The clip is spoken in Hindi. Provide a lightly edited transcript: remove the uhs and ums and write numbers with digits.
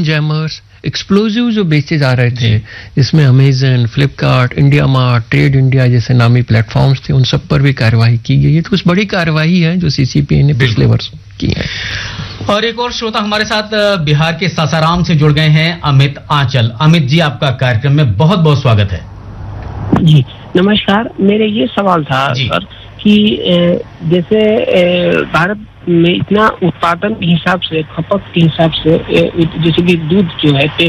जैमर्स, एक्सप्लोजिव जो बेचे जा रहे थे, जिसमें Amazon, Flipkart, India mart, trade India जैसे नामी प्लेटफॉर्म्स थे, उन सब पर भी कार्रवाई की गई है। तो कुछ बड़ी कार्रवाई है जो सीसीपीए ने पिछले वर्षों की है। और एक और श्रोता हमारे साथ बिहार के सासाराम से जुड़ गए हैं, अमित आंचल। अमित जी, आपका कार्यक्रम में बहुत बहुत स्वागत है। जी नमस्कार। मेरे ये सवाल था सर कि जैसे भारत में इतना उत्पादन के हिसाब से, खपत के हिसाब से, जैसे कि दूध जो है